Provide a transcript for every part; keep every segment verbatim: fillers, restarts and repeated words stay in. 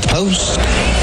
the post.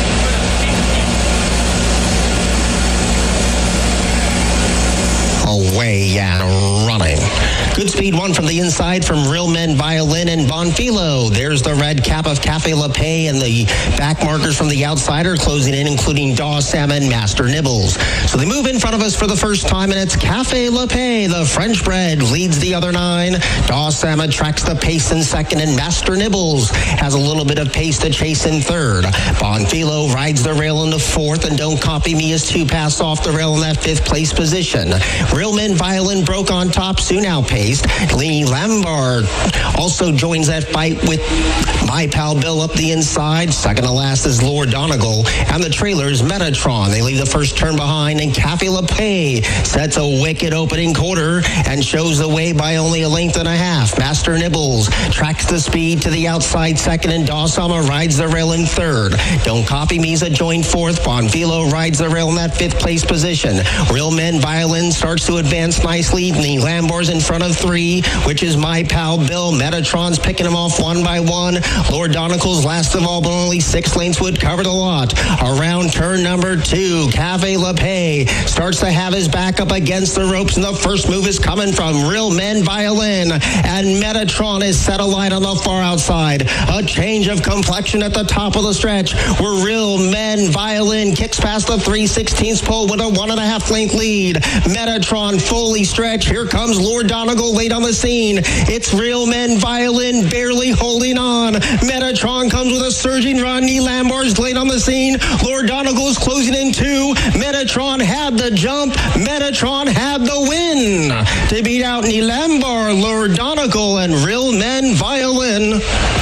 Away and running. Good speed one from the inside from Real Men Violin and Bonfilo. There's the red cap of Cafe La Paix, and the back markers from the outsider closing in, including Daw Salmon, Master Nibbles. So they move in front of us for the first time, and it's Cafe La Paix. The French bred leads the other nine. Daw Salmon tracks the pace in second, and Master Nibbles has a little bit of pace to chase in third. Bonfilo rides the rail in the fourth, and Don't Copy Me is two pass off the rail in that fifth place position. Real Men Violin broke on top, soon outpaced. Lee Lambar also joins that fight with My Pal Bill up the inside. Second to last is Lord Donegal, and the trailer's Metatron. They leave the first turn behind, and Cafe La Paix sets a wicked opening quarter and shows the way by only a length and a half. Master Nibbles tracks the speed to the outside second, and Dawsama rides the rail in third. Don't Copy Me's a joint fourth. Bonfilo rides the rail in that fifth place position. Real Men Violin starts to advance nicely. The Lambor's in front of three, which is My Pal Bill. Metatron's picking them off one by one. Lord Donegal's last of all, but only six lengths would cover the lot. Around turn number two, Cafe La Paix starts to have his back up against the ropes, and the first move is coming from Real Men Violin, and Metatron is set alight on the far outside. A change of complexion at the top of the stretch, where Real Men Violin kicks past the three sixteenths pole with a one and a half length lead. Metatron fully stretched. Here comes Lord Donegal late on the scene. It's Real Men Violin barely holding on. Metatron comes with a surging run. Knee Lambar's late on the scene. Lord Donegal is closing in two. Metatron had the jump. Metatron had the win to beat out Knee Lambar, Lord Donegal, and Real Men Violin.